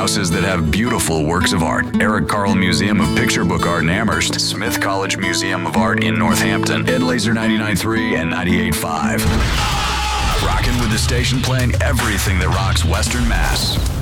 houses that have beautiful works of art. Eric Carle Museum of Picture Book Art in Amherst, Smith College Museum of Art in Northampton, Ed Laser 99.3 and 98.5. Rockin' with the station playing everything that rocks Western Mass.